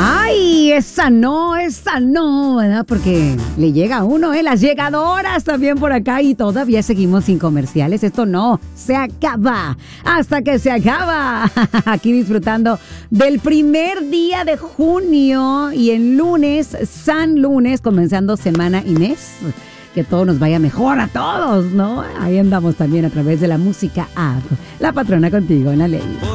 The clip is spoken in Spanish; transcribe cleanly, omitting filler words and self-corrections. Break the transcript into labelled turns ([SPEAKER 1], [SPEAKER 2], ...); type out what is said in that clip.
[SPEAKER 1] Ay, esa no, ¿verdad? Porque le llega a uno, las llegadoras también por acá y todavía seguimos sin comerciales. Esto no se acaba hasta que se acaba. Aquí disfrutando del primer día de junio y el lunes, San Lunes, comenzando semana, Inés. Que todo nos vaya mejor a todos, ¿no? Ahí andamos también a través de la música app. La patrona contigo en la ley.